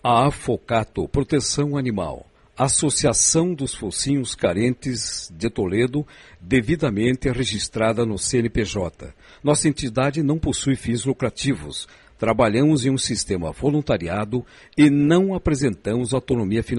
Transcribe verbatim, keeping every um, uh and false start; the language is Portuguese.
A Afocato Proteção Animal, Associação dos Focinhos Carentes de Toledo, devidamente registrada no C N P J. Nossa entidade não possui fins lucrativos. Trabalhamos em um sistema voluntariado e não apresentamos autonomia financeira.